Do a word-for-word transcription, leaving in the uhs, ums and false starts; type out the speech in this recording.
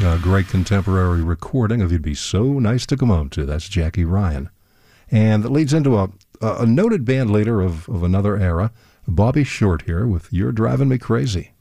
a great contemporary recording of You'd Be So Nice to Come Home To. That's Jackie Ryan. And that leads into a, a noted band leader of, of another era, Bobby Short here with You're Driving Me Crazy.